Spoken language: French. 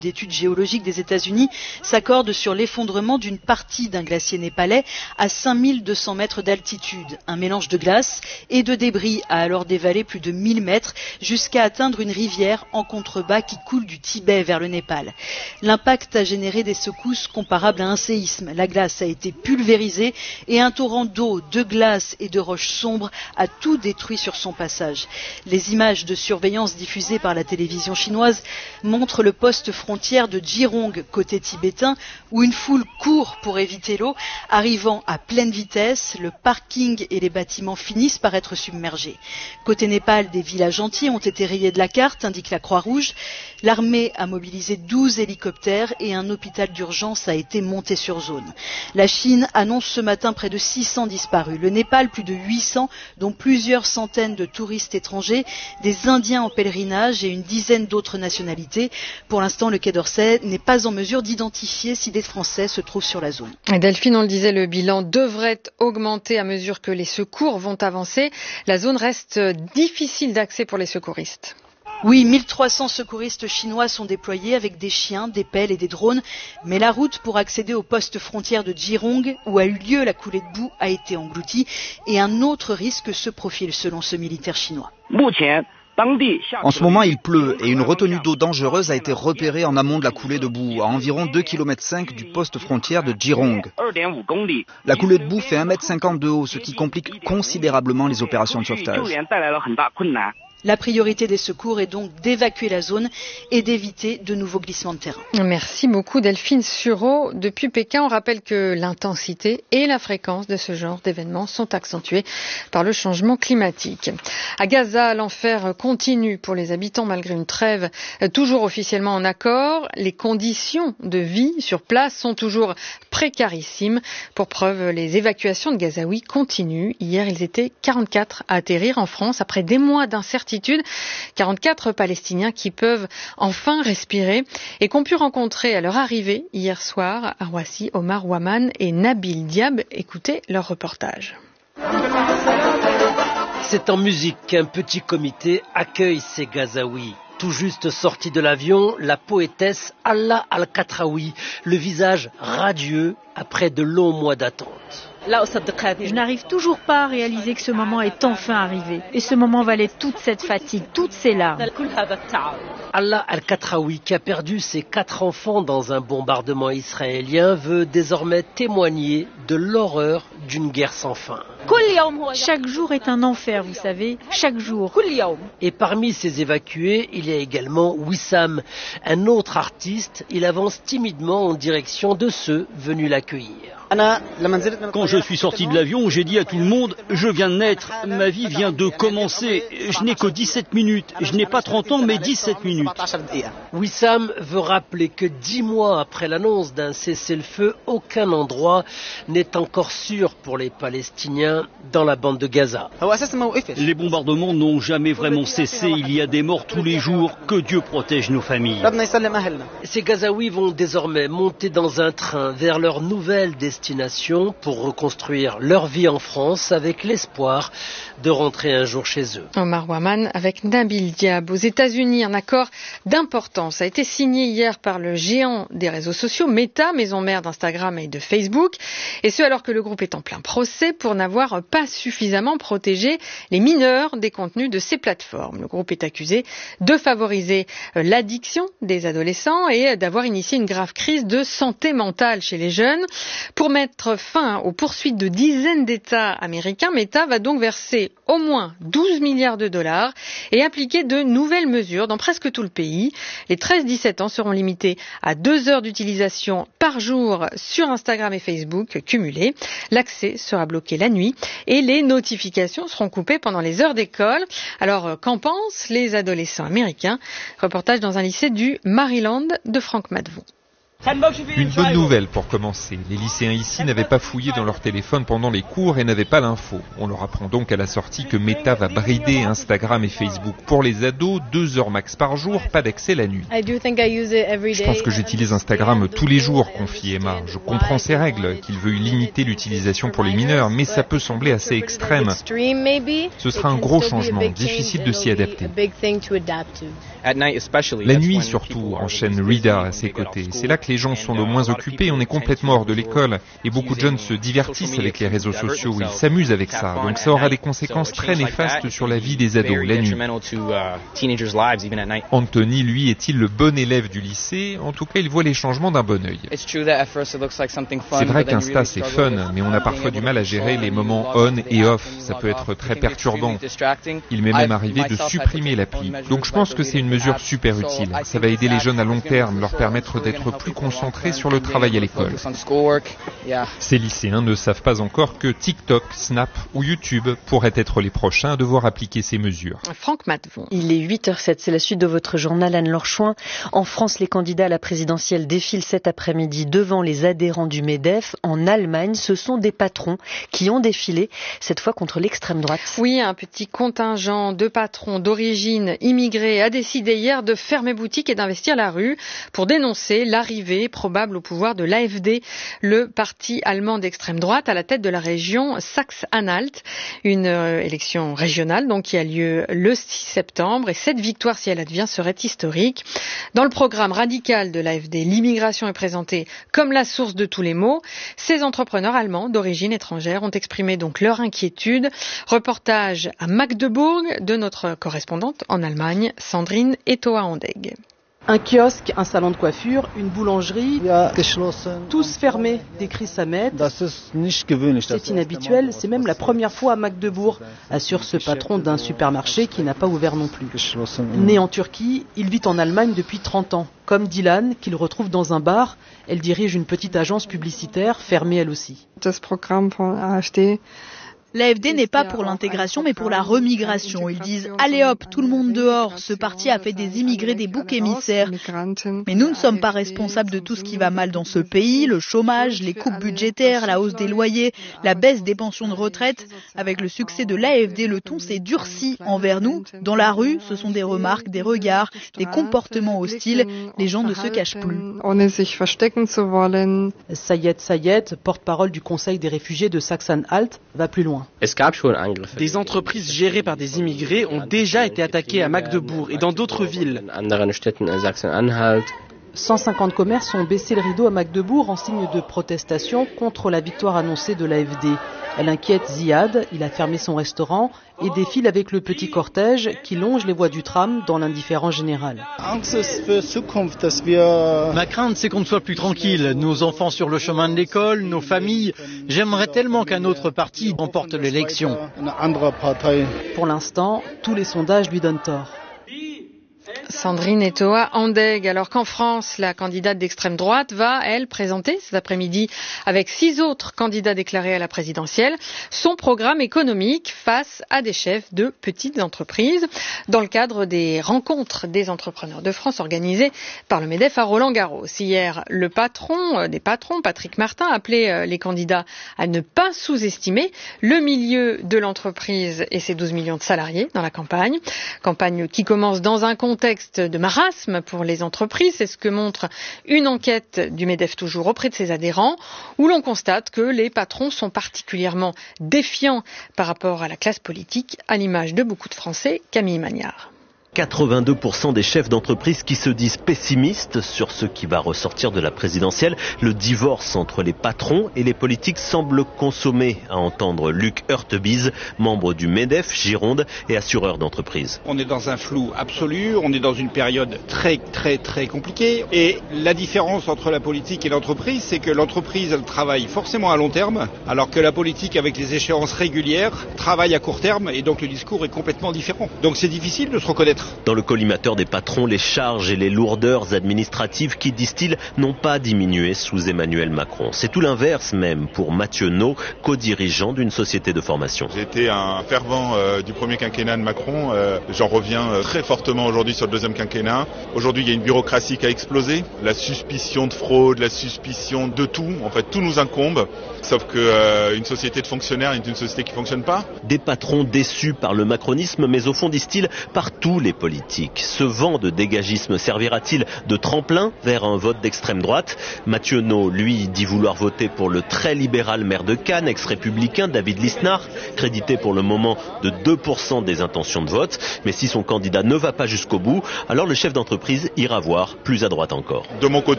d'études géologiques des États-Unis s'accordent sur l'effondrement d'une partie d'un glacier népalais à 5200 mètres d'altitude. Un mélange de glace et de débris a alors dévalé plus de 1000 mètres jusqu'à atteindre une rivière en contrebas qui coule du Tibet vers le Népal. L'impact a généré des secousses comparables à un séisme. La glace a été pulvérisée et un torrent d'eau, de glace et de roches sombres a tout détruit sur son passage. Les images de surveillance diffusées par la télévision chinoise montrent le poste frontière de Jirong, côté tibétain, où une foule court pour éviter l'eau. Arrivant à pleine vitesse, le parking et les bâtiments finissent par être submergés. Côté Népal, des villages entiers ont été rayés de la carte, indique la Croix-Rouge. L'armée a mobilisé 12 hélicoptères et un hôpital d'urgence a été monté sur zone. La Chine annonce ce matin près de 600 disparus. Le Népal, plus de 800, dont plusieurs centaines de touristes étrangers, des Indiens en pèlerinage et une dizaine d'autres nationalités. Pour l'instant, le Quai d'Orsay n'est pas en mesure d'identifier si des Français se trouvent sur la zone. Et Delphine, on le disait, le bilan devrait augmenter à mesure que les secours vont avancer. La zone reste difficile d'accès pour les secouristes. Oui, 1300 secouristes chinois sont déployés avec des chiens, des pelles et des drones. Mais la route pour accéder au poste frontière de Jirong, où a eu lieu la coulée de boue, a été engloutie. Et un autre risque se profile selon ce militaire chinois. En ce moment, il pleut et une retenue d'eau dangereuse a été repérée en amont de la coulée de boue, à environ 2,5 km du poste frontière de Jirong. La coulée de boue fait 1,50 m de haut, ce qui complique considérablement les opérations de sauvetage. La priorité des secours est donc d'évacuer la zone et d'éviter de nouveaux glissements de terrain. Merci beaucoup Delphine Sureau. Depuis Pékin, on rappelle que l'intensité et la fréquence de ce genre d'événements sont accentuées par le changement climatique. À Gaza, l'enfer continue pour les habitants malgré une trêve toujours officiellement en accord. Les conditions de vie sur place sont toujours précarissimes. Pour preuve, les évacuations de Gazaouis continuent. Hier, ils étaient 44 à atterrir en France après des mois d'incertitude. 44 Palestiniens qui peuvent enfin respirer et qu'ont pu rencontrer à leur arrivée hier soir à Roissy, Omar Ouaman et Nabil Diab. Écoutez leur reportage. C'est en musique qu'un petit comité accueille ces Gazaouis. Tout juste sortie de l'avion, la poétesse Alla Al-Katraoui, le visage radieux après de longs mois d'attente. Je n'arrive toujours pas à réaliser que ce moment est enfin arrivé. Et ce moment valait toute cette fatigue, toutes ces larmes. Alla Al-Katraoui, qui a perdu ses 4 enfants dans un bombardement israélien, veut désormais témoigner de l'horreur d'une guerre sans fin. Chaque jour est un enfer, vous savez, chaque jour. Et parmi ces évacués, il y a également Wissam, un autre artiste. Il avance timidement en direction de ceux venus l'accueillir. Quand je suis sorti de l'avion, j'ai dit à tout le monde, je viens de naître, ma vie vient de commencer, je n'ai que 17 minutes, je n'ai pas 30 ans mais 17 minutes. Wissam veut rappeler que 10 mois après l'annonce d'un cessez-le-feu, aucun endroit n'est encore sûr pour les Palestiniens dans la bande de Gaza. Les bombardements n'ont jamais vraiment cessé, il y a des morts tous les jours, que Dieu protège nos familles. Ces Gazaouis vont désormais monter dans un train vers leur nouvelle destination pour reconstruire leur vie en France avec l'espoir de rentrer un jour chez eux. Omar Ouaman avec Nabil Diab. Aux États-Unis, un accord d'importance a été signé hier par le géant des réseaux sociaux Meta, maison mère d'Instagram et de Facebook. Et ce alors que le groupe est en plein procès pour n'avoir pas suffisamment protégé les mineurs des contenus de ces plateformes. Le groupe est accusé de favoriser l'addiction des adolescents et d'avoir initié une grave crise de santé mentale chez les jeunes. Pour mettre fin aux poursuites de dizaines d'États américains, Meta va donc verser au moins 12 milliards de dollars et appliquer de nouvelles mesures dans presque tout le pays. Les 13-17 ans seront limités à 2 heures d'utilisation par jour sur Instagram et Facebook cumulés. L'accès sera bloqué la nuit et les notifications seront coupées pendant les heures d'école. Alors, qu'en pensent les adolescents américains? Reportage dans un lycée du Maryland de Franck Madevon. Une bonne nouvelle pour commencer. Les lycéens ici n'avaient pas fouillé dans leur téléphone pendant les cours et n'avaient pas l'info. On leur apprend donc à la sortie que Meta va brider Instagram et Facebook. Pour les ados, 2 heures max par jour, pas d'accès la nuit. Je pense que j'utilise Instagram tous les jours, confie Emma. Je comprends ces règles, qu'il veuille limiter l'utilisation pour les mineurs, mais ça peut sembler assez extrême. Ce sera un gros changement, difficile de s'y adapter. La nuit surtout, enchaîne Rida à ses côtés. C'est là que les gens sont le moins occupés, on est complètement hors de l'école et beaucoup de jeunes se divertissent avec les réseaux sociaux, ils s'amusent avec ça. Donc ça aura des conséquences très néfastes sur la vie des ados la nuit. Anthony, lui, est-il le bon élève du lycée? En tout cas, il voit les changements d'un bon œil. C'est vrai qu'Insta c'est fun, mais on a parfois du mal à gérer les moments on et off. Ça peut être très perturbant. Il m'est même arrivé de supprimer l'appli. Donc je pense que c'est une mesure super utile. Ça va aider les jeunes à long terme, leur permettre d'être plus concentrés sur le travail à l'école. Ces lycéens ne savent pas encore que TikTok, Snap ou YouTube pourraient être les prochains à devoir appliquer ces mesures. Franck Matvon. Il est 8h07, c'est la suite de votre journal Anne-Laure Chouin. En France, les candidats à la présidentielle défilent cet après-midi devant les adhérents du MEDEF. En Allemagne, ce sont des patrons qui ont défilé, cette fois contre l'extrême droite. Oui, un petit contingent de patrons d'origine immigrée a décidé hier de fermer boutique et d'investir la rue pour dénoncer l'arrivée probable au pouvoir de l'AfD, le parti allemand d'extrême droite à la tête de la région Saxe-Anhalt. Une élection régionale donc qui a lieu le 6 septembre et cette victoire, si elle advient, serait historique. Dans le programme radical de l'AfD, l'immigration est présentée comme la source de tous les maux. Ces entrepreneurs allemands d'origine étrangère ont exprimé donc leur inquiétude. Reportage à Magdebourg de notre correspondante en Allemagne, Sandrine Etoa-Andeg. Un kiosque, un salon de coiffure, une boulangerie, tous fermés, décrit Samet. C'est inhabituel, c'est même la première fois à Magdebourg, assure ce patron d'un supermarché qui n'a pas ouvert non plus. Né en Turquie, il vit en Allemagne depuis 30 ans. Comme Dylan, qu'il retrouve dans un bar, elle dirige une petite agence publicitaire, fermée elle aussi. L'AfD n'est pas pour l'intégration mais pour la remigration. Ils disent « Allez hop, tout le monde dehors, ce parti a fait des immigrés des boucs émissaires ». Mais nous ne sommes pas responsables de tout ce qui va mal dans ce pays, le chômage, les coupes budgétaires, la hausse des loyers, la baisse des pensions de retraite. Avec le succès de l'AfD, le ton s'est durci envers nous. Dans la rue, ce sont des remarques, des regards, des comportements hostiles. Les gens ne se cachent plus. Sayed, porte-parole du Conseil des réfugiés de Saxe-Anhalt, va plus loin. Des entreprises gérées par des immigrés ont déjà été attaquées à Magdebourg et dans d'autres villes. 150 commerces ont baissé le rideau à Magdebourg en signe de protestation contre la victoire annoncée de l'AfD. Elle inquiète Ziad, il a fermé son restaurant et défile avec le petit cortège qui longe les voies du tram dans l'indifférence générale. Ma crainte, c'est qu'on ne soit plus tranquille. Nos enfants sur le chemin de l'école, nos familles. J'aimerais tellement qu'un autre parti remporte l'élection. Pour l'instant, tous les sondages lui donnent tort. Sandrine Etoa-Andeg. Alors qu'en France, la candidate d'extrême droite va, elle, présenter cet après-midi avec 6 autres candidats déclarés à la présidentielle son programme économique face à des chefs de petites entreprises dans le cadre des rencontres des entrepreneurs de France organisées par le MEDEF à Roland-Garros. Hier, le patron des patrons, Patrick Martin, appelait les candidats à ne pas sous-estimer le milieu de l'entreprise et ses 12 millions de salariés dans la campagne. Campagne qui commence dans un contexte de marasme pour les entreprises. C'est ce que montre une enquête du MEDEF toujours auprès de ses adhérents où l'on constate que les patrons sont particulièrement défiants par rapport à la classe politique, à l'image de beaucoup de Français. Camille Magnard. 82% des chefs d'entreprise qui se disent pessimistes sur ce qui va ressortir de la présidentielle. Le divorce entre les patrons et les politiques semble consommer, à entendre Luc Hurtebise, membre du MEDEF Gironde et assureur d'entreprise. On est dans un flou absolu, on est dans une période très compliquée et la différence entre la politique et l'entreprise, c'est que l'entreprise elle travaille forcément à long terme alors que la politique avec les échéances régulières travaille à court terme et donc le discours est complètement différent. Donc c'est difficile de se reconnaître être. Dans le collimateur des patrons, les charges et les lourdeurs administratives qui, disent-ils, n'ont pas diminué sous Emmanuel Macron. C'est tout l'inverse même pour Mathieu No, co-dirigeant d'une société de formation. J'ai été un fervent du premier quinquennat de Macron. J'en reviens très fortement aujourd'hui sur le deuxième quinquennat. Aujourd'hui, il y a une bureaucratie qui a explosé. La suspicion de fraude, la suspicion de tout. En fait, tout nous incombe. Sauf qu'une société de fonctionnaires est une société qui ne fonctionne pas. Des patrons déçus par le macronisme, mais au fond, disent-ils, par tous les politiques. Ce vent de dégagisme servira-t-il de tremplin vers un vote d'extrême droite? Mathieu No, lui, dit vouloir voter pour le très libéral maire de Cannes, ex-républicain David Lisnard, crédité pour le moment de 2% des intentions de vote. Mais si son candidat ne va pas jusqu'au bout, alors le chef d'entreprise ira voir plus à droite encore. De mon côté,